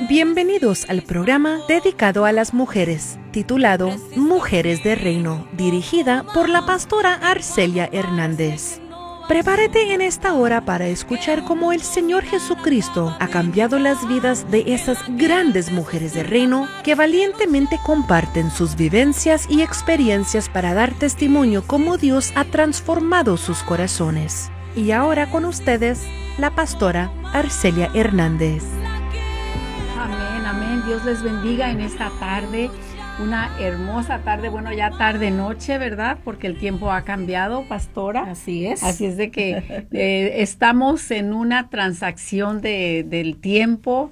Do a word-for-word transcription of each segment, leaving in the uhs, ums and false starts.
Bienvenidos al programa dedicado a las mujeres, titulado Mujeres de Reino, dirigida por la pastora Arcelia Hernández. Prepárate en esta hora para escuchar cómo el Señor Jesucristo ha cambiado las vidas de esas grandes mujeres de reino que valientemente comparten sus vivencias y experiencias para dar testimonio cómo Dios ha transformado sus corazones. Y ahora con ustedes, la pastora Arcelia Hernández. Amén, amén. Dios les bendiga en esta tarde. Una hermosa tarde, bueno, ya tarde-noche, ¿verdad? Porque el tiempo ha cambiado, pastora. Así es. Así es de que eh, estamos en una transacción de, del tiempo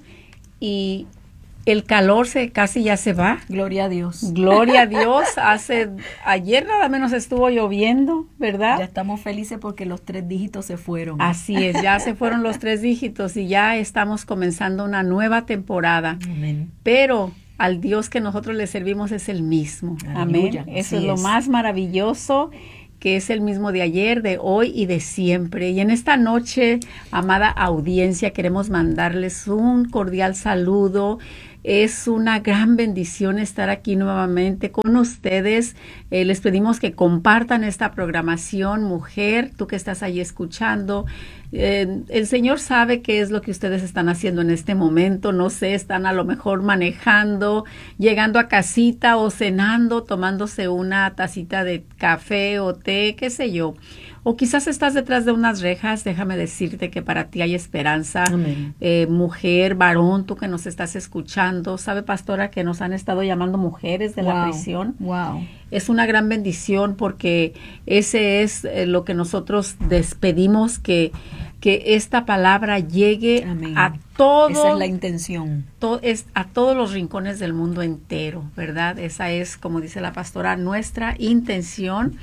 y el calor se casi ya se va. Gloria a Dios. Gloria a Dios. Hace, ayer nada menos estuvo lloviendo, ¿verdad? Ya estamos felices porque los tres dígitos se fueron. Así es, ya se fueron los tres dígitos y ya estamos comenzando una nueva temporada. Amén. Pero al Dios que nosotros le servimos es el mismo. Aleluya. Amén. Eso Así es lo es. más maravilloso, que es el mismo de ayer, de hoy y de siempre. Y en esta noche, amada audiencia, queremos mandarles un cordial saludo. Es una gran bendición estar aquí nuevamente con ustedes. Eh, les pedimos que compartan esta programación. Mujer, tú que estás ahí escuchando, eh, el Señor sabe qué es lo que ustedes están haciendo en este momento. No sé, están a lo mejor manejando, llegando a casita o cenando, tomándose una tacita de café o té, qué sé yo. O quizás estás detrás de unas rejas. Déjame decirte que para ti hay esperanza. Amén. Eh, mujer, varón, tú que nos estás escuchando. ¿Sabe, pastora, que nos han estado llamando mujeres de Wow. la prisión? Wow. Es una gran bendición porque ese es eh, lo que nosotros despedimos, que, que esta palabra llegue Amén. a todo, Esa es la intención. to- es a todos los rincones del mundo entero, ¿verdad? Esa es, como dice la pastora, nuestra intención.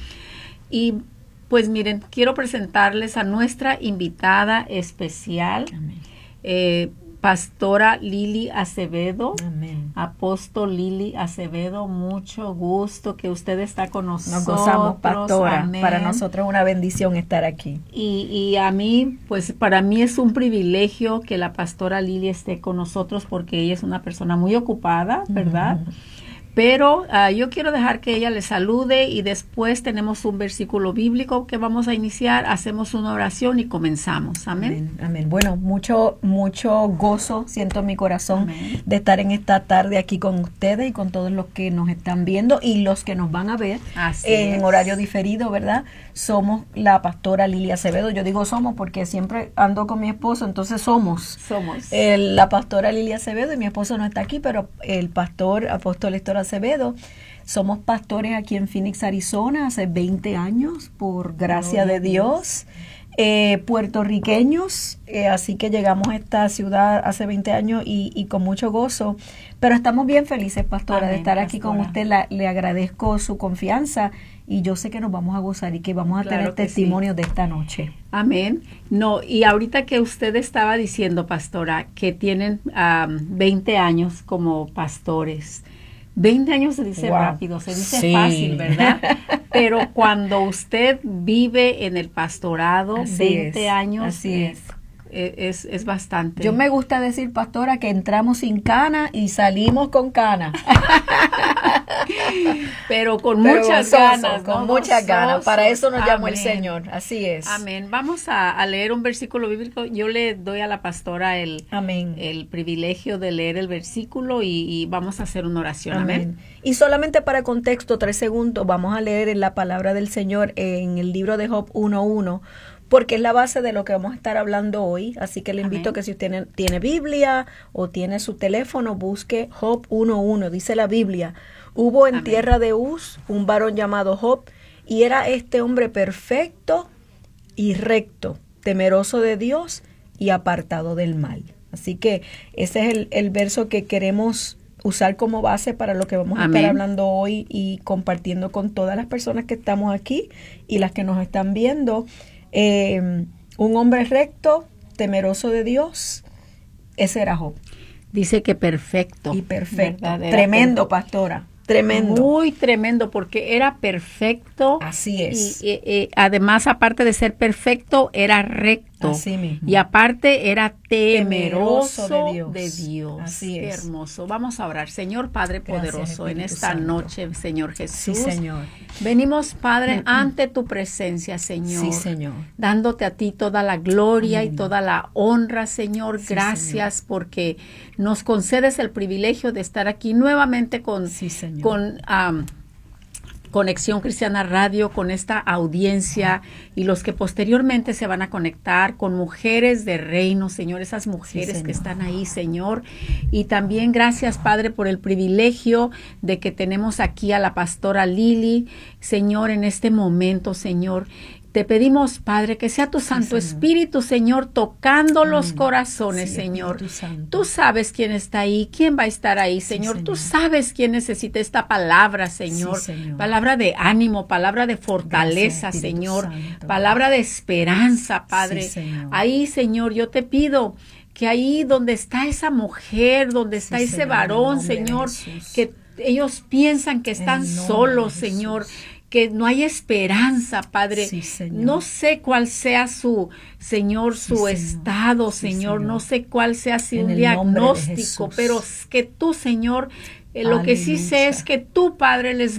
Y pues miren, quiero presentarles a nuestra invitada especial, Amén. eh, pastora Lili Acevedo. Amén. Apóstol Lili Acevedo, mucho gusto que usted está con nosotros. Nos gozamos, pastora. Amén. Para nosotros es una bendición estar aquí. Y, y a mí, pues para mí es un privilegio que la pastora Lili esté con nosotros porque ella es una persona muy ocupada, ¿verdad? Ujú. Pero uh, yo quiero dejar que ella le salude y después tenemos un versículo bíblico que vamos a iniciar, hacemos una oración y comenzamos. Amén. Amén. Amén. Bueno, mucho, mucho gozo siento en mi corazón Amén. de estar en esta tarde aquí con ustedes y con todos los que nos están viendo y los que nos van a ver Así en es. horario diferido, ¿verdad? Somos la pastora Lili Acevedo. Yo digo somos porque siempre ando con mi esposo, entonces somos. Somos. El- la pastora Lili Acevedo y mi esposo no está aquí, pero el pastor apóstol Héctor Acevedo. Somos pastores aquí en Phoenix, Arizona, hace veinte años, por gracia Gloria de a Dios. Eh, puertorriqueños, eh, así que llegamos a esta ciudad hace veinte años y, y con mucho gozo. Pero estamos bien felices, pastora, Amén, de estar aquí con pastora. usted. La- le agradezco su confianza y yo sé que nos vamos a gozar y que vamos a Claro tener que testimonios de esta noche. Amén. No, y ahorita que usted estaba diciendo, pastora, que tienen um, veinte años como pastores. veinte años se dice Wow. rápido, se dice Sí. fácil, ¿verdad? Pero cuando usted vive en el pastorado, Así veinte es, años así eh, es. eh, es, es bastante. Yo me gusta decir, pastora, que entramos sin cana y salimos con cana. Pero con Pero muchas gozoso, ganas, con ¿no? muchas ganas. Gozosos. Para eso nos llamó el Amén. Señor. Así es. Amén. Vamos a, a leer un versículo bíblico. Yo le doy a la pastora el, Amén. el privilegio de leer el versículo y, y vamos a hacer una oración. Amén. Amén. Y solamente para contexto, tres segundos, vamos a leer en la palabra del Señor en el libro de Job uno uno, porque es la base de lo que vamos a estar hablando hoy. Así que le invito Amén. que si usted tiene, tiene Biblia o tiene su teléfono, busque Job uno uno. Dice la Biblia: hubo en Amén. tierra de Uz un varón llamado Job, y era este hombre perfecto y recto, temeroso de Dios y apartado del mal. Así que ese es el, el verso que queremos usar como base para lo que vamos a Amén. estar hablando hoy y compartiendo con todas las personas que estamos aquí y las que nos están viendo. Eh, un hombre recto, temeroso de Dios, ese era Job. Dice que perfecto. Y perfecto. ¿verdad? Era Tremendo, perfecto. pastora. Tremendo. Muy tremendo, porque era perfecto. Así es. Y, y- y además, aparte de ser perfecto, era recto. recto. Así mismo. Y aparte era temeroso, Temeroso de Dios. de Dios. Así Qué es. hermoso. Vamos a orar. Señor Padre Gracias, poderoso, en Espíritu esta Santo. noche, Señor Jesús. Sí, Señor. Venimos, Padre, ante tu presencia, Señor. Sí, Señor. Dándote a ti toda la gloria Amén. y toda la honra, Señor. Sí, Gracias porque nos concedes el privilegio de estar aquí nuevamente con, Sí, Señor. con um, Conexión Cristiana Radio, con esta audiencia y los que posteriormente se van a conectar con Mujeres de Reino, Señor, esas mujeres Sí, Señor. que están ahí, Señor. Y también gracias, Padre, por el privilegio de que tenemos aquí a la pastora Lili, Señor, en este momento, Señor. Te pedimos, Padre, que sea tu Santo Señor. Espíritu, Señor, tocando Amén. los corazones, Sí, Señor. Espíritu Santo. Tú sabes quién está ahí, quién va a estar ahí, Sí, Señor. Tú Señor. sabes quién necesita esta palabra, Señor. Sí, Señor. Palabra de ánimo, palabra de fortaleza, Gracias, Espíritu Señor. Santo. Palabra de esperanza, Padre. Sí, Señor. Ahí, Señor, yo te pido que ahí donde está esa mujer, donde está Sí, ese Señor, en el varón, nombre de Señor, Jesús. que ellos piensan que están el nombre solos, de Señor, Jesús. que no hay esperanza, Padre. Sí, Señor. No sé cuál sea su, Señor, Sí, su Señor. estado, Sí, Señor. No Señor. sé cuál sea su En el nombre de diagnóstico, Jesús. pero que tú, Señor, eh, lo que sí sé Aleluya. es que tú, Padre, les